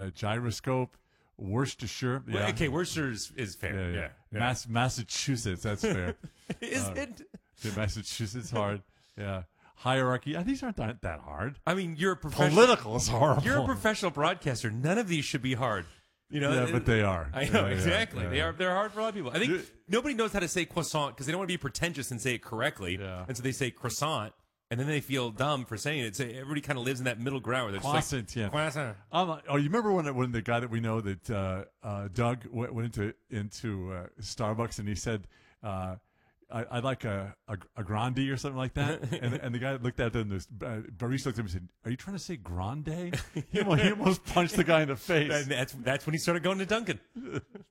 Gyroscope, Worcestershire. Well, Yeah. okay, Worcester is fair. Yeah. Massachusetts, that's fair. Is it? The Massachusetts hard. Yeah. Hierarchy. These aren't that hard. I mean, you're a professional. Political is horrible. You're a professional broadcaster. None of these should be hard. You know, Yeah, but they are. I know Yeah, exactly. yeah. They're hard for a lot of people. I think nobody knows how to say croissant because they don't want to be pretentious and say it correctly, Yeah. and so they say croissant, and then they feel dumb for saying it. So everybody kind of lives in that middle ground where they're Croissant, just like, yeah. croissant. You remember when the guy that we know that Doug went into Starbucks and he said, I'd like a grande or something like that, and the guy looked at him. Barista looked at him and said, "Are you trying to say grande?" He almost punched the guy in the face. And that's when he started going to Dunkin'.